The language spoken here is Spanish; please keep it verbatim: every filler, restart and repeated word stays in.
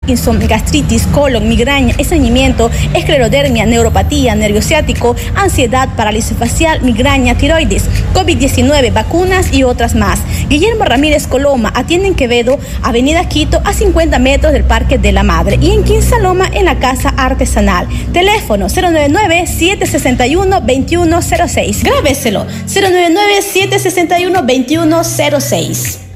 Parkinson, gastritis, colon, migraña, estreñimiento, esclerodermia, neuropatía, nervio ciático, ansiedad, parálisis facial, migraña, tiroides, COVID diecinueve, vacunas y otras más. Guillermo Ramírez Coloma atiende en Quevedo, Avenida Quito, a cincuenta metros del Parque de la Madre, y en Quinsaloma, en la Casa Artesanal. Teléfono cero nueve nueve, siete seis uno, dos uno cero seis. Grábeselo, cero nueve nueve, siete seis uno, dos uno cero seis.